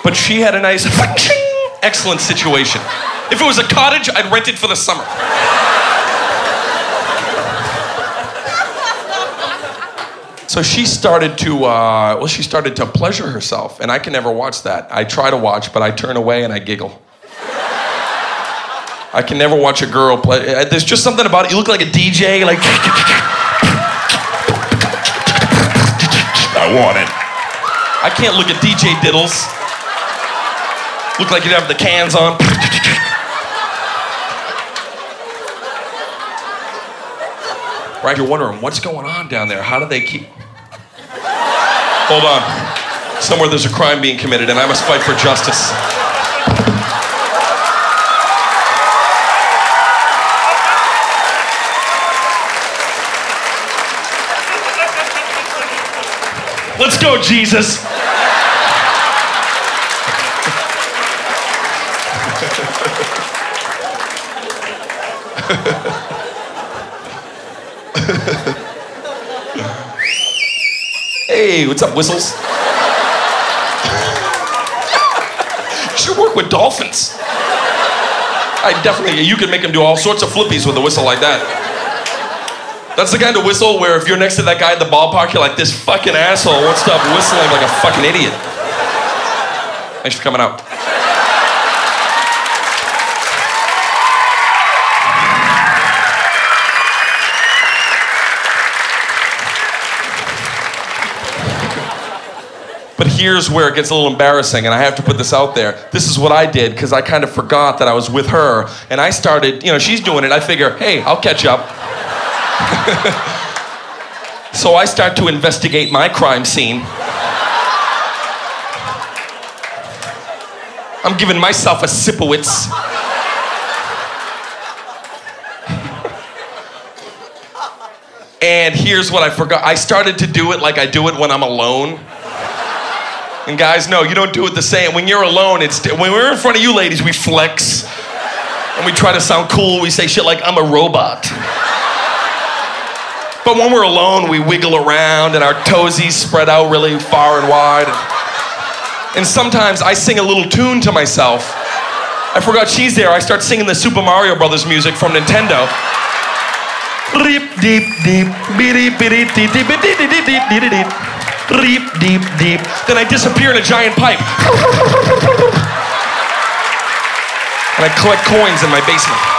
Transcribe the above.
But she had a nice, excellent situation. If it was a cottage, I'd rent it for the summer. So she started to pleasure herself, and I can never watch that. I try to watch, but I turn away and I giggle. I can never watch a girl play. There's just something about it. You look like a DJ, like... I want it. I can't look at DJ diddles. Look like you'd have the cans on. Right, you're wondering, what's going on down there? How do they keep... Hold on. Somewhere there's a crime being committed, and I must fight for justice. Let's go, Jesus. Hey, what's up, whistles? You should work with dolphins. You could make them do all sorts of flippies with a whistle like that. That's the kind of whistle where if you're next to that guy at the ballpark, you're like, this fucking asshole won't stop whistling like a fucking idiot. Thanks for coming out. But here's where it gets a little embarrassing, and I have to put this out there. This is what I did, because I kind of forgot that I was with her, and I started, she's doing it. I figure, hey, I'll catch up. So I start to investigate my crime scene. I'm giving myself a Sipowicz. And here's what I forgot. I started to do it like I do it when I'm alone. And guys, no, you don't do it the same. When you're alone, when we're in front of you ladies, we flex. And we try to sound cool. We say shit like, I'm a robot. But when we're alone, we wiggle around and our toesies spread out really far and wide. And sometimes I sing a little tune to myself. I forgot she's there. I start singing the Super Mario Brothers music from Nintendo. Deep, deep, deep, deep, deep, deep, deep, deep, deep, deep, deep. Deep, deep, deep. Then I disappear in a giant pipe. And I collect coins in my basement.